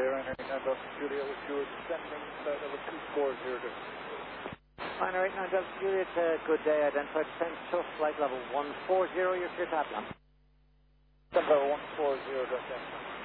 Ryanair 89 Delta Juliet with you descending flight level 2402. Ryanair 89 Delta Juliet, good day. Identified descent to flight level 140. You're clear to Atlanta. Descent level 140, descent.